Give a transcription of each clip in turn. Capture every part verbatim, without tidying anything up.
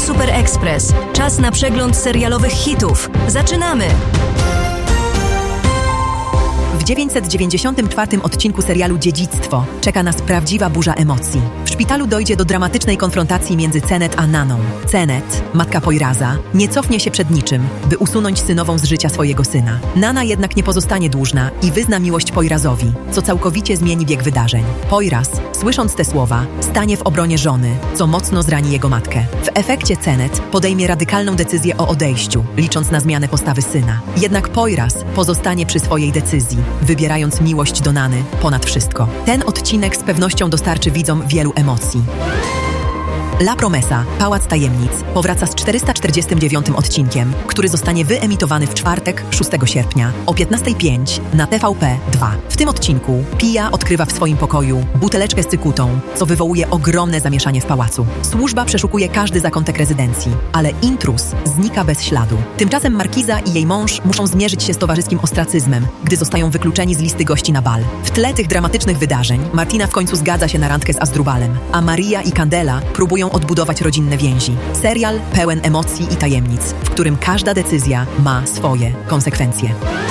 Super Express. Czas na przegląd serialowych hitów. Zaczynamy! W dziewięćset dziewięćdziesiątym czwartym odcinku serialu Dziedzictwo czeka nas prawdziwa burza emocji. W szpitalu dojdzie do dramatycznej konfrontacji między Cenet a Naną. Cenet, matka Poiraza, nie cofnie się przed niczym, by usunąć synową z życia swojego syna. Nana jednak nie pozostanie dłużna i wyzna miłość Poirazowi, co całkowicie zmieni bieg wydarzeń. Poiraz, słysząc te słowa, stanie w obronie żony, co mocno zrani jego matkę. W efekcie Cenet podejmie radykalną decyzję o odejściu, licząc na zmianę postawy syna. Jednak Poiraz pozostanie przy swojej decyzji, wybierając miłość do Nany ponad wszystko. Ten odcinek z pewnością dostarczy widzom wielu emocji. La Promesa, Pałac Tajemnic, powraca z czterysta czterdziestym dziewiątym odcinkiem, który zostanie wyemitowany w czwartek, szóstego sierpnia o piętnasta pięć na T V P dwa. W tym odcinku Pia odkrywa w swoim pokoju buteleczkę z cykutą, co wywołuje ogromne zamieszanie w pałacu. Służba przeszukuje każdy zakątek rezydencji, ale intruz znika bez śladu. Tymczasem Markiza i jej mąż muszą zmierzyć się z towarzyskim ostracyzmem, gdy zostają wykluczeni z listy gości na bal. W tle tych dramatycznych wydarzeń Martina w końcu zgadza się na randkę z Asdrubalem, a Maria i Candela próbują odbudować rodzinne więzi. Serial pełen emocji i tajemnic, w którym każda decyzja ma swoje konsekwencje.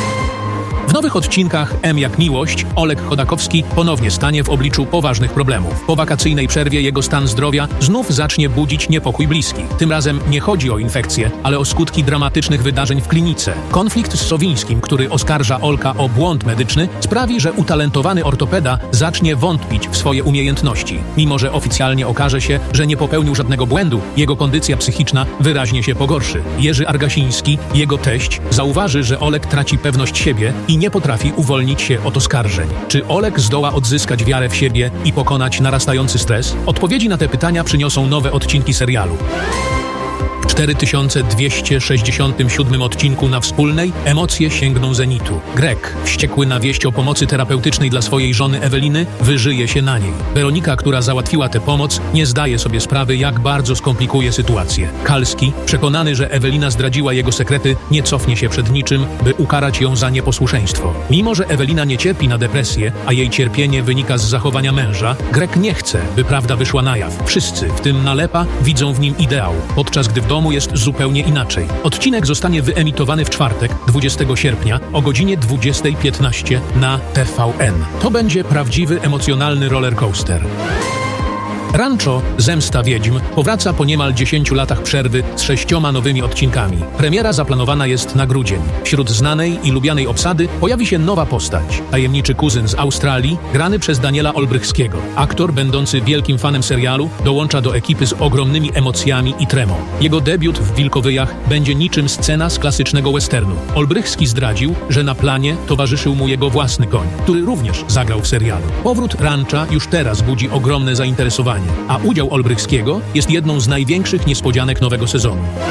W nowych odcinkach M jak miłość Oleg Chodakowski ponownie stanie w obliczu poważnych problemów. Po wakacyjnej przerwie jego stan zdrowia znów zacznie budzić niepokój bliskich. Tym razem nie chodzi o infekcję, ale o skutki dramatycznych wydarzeń w klinice. Konflikt z Sowińskim, który oskarża Olka o błąd medyczny, sprawi, że utalentowany ortopeda zacznie wątpić w swoje umiejętności. Mimo że oficjalnie okaże się, że nie popełnił żadnego błędu, jego kondycja psychiczna wyraźnie się pogorszy. Jerzy Argasiński, jego teść, zauważy, że Oleg traci pewność siebie i nie potrafi uwolnić się od oskarżeń. Czy Oleg zdoła odzyskać wiarę w siebie i pokonać narastający stres? Odpowiedzi na te pytania przyniosą nowe odcinki serialu. W cztery tysiące dwieście sześćdziesiątym siódmym odcinku na Wspólnej emocje sięgną zenitu. Greg, wściekły na wieść o pomocy terapeutycznej dla swojej żony Eweliny, wyżyje się na niej. Weronika, która załatwiła tę pomoc, nie zdaje sobie sprawy, jak bardzo skomplikuje sytuację. Kalski, przekonany, że Ewelina zdradziła jego sekrety, nie cofnie się przed niczym, by ukarać ją za nieposłuszeństwo. Mimo że Ewelina nie cierpi na depresję, a jej cierpienie wynika z zachowania męża, Greg nie chce, by prawda wyszła na jaw. Wszyscy, w tym Nalepa, widzą w nim ideał, podczas gdy w domu jest zupełnie inaczej. Odcinek zostanie wyemitowany w czwartek, dwudziestego sierpnia o godzinie dwudziesta piętnaście na T V N. To będzie prawdziwy emocjonalny rollercoaster. Rancho Zemsta Wiedźm powraca po niemal dziesięciu latach przerwy z sześcioma nowymi odcinkami. Premiera zaplanowana jest na grudzień. Wśród znanej i lubianej obsady pojawi się nowa postać. Tajemniczy kuzyn z Australii, grany przez Daniela Olbrychskiego. Aktor, będący wielkim fanem serialu, dołącza do ekipy z ogromnymi emocjami i tremą. Jego debiut w Wilkowyjach będzie niczym scena z klasycznego westernu. Olbrychski zdradził, że na planie towarzyszył mu jego własny koń, który również zagrał w serialu. Powrót Rancha już teraz budzi ogromne zainteresowanie, a udział Olbrychskiego jest jedną z największych niespodzianek nowego sezonu.